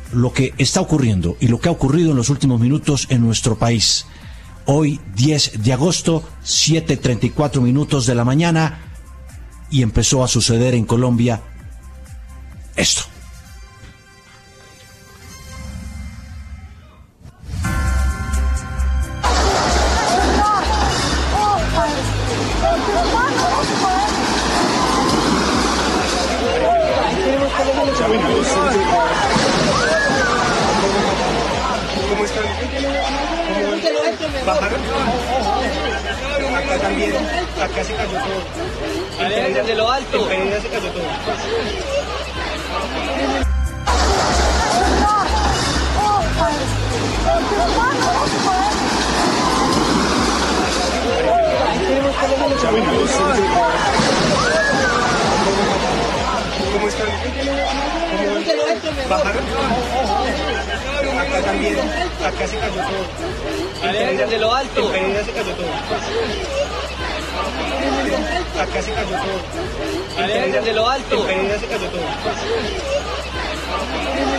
lo que está ocurriendo y lo que ha ocurrido en los últimos minutos en nuestro país. Hoy, 10 de agosto, 7:34 minutos de la mañana, y empezó a suceder en Colombia esto. ¿Cómo están? ¿Bajaron? Acá también, acá se cayó todo. Desde lo alto. En Pereira se cayó todo. ¿Cómo están? ¿Bajaron? Acá también, acá se cayó todo. Desde lo alto. En Pereira se cayó todo. Acá se cayó todo. Desde lo alto. En Pereira se cayó todo.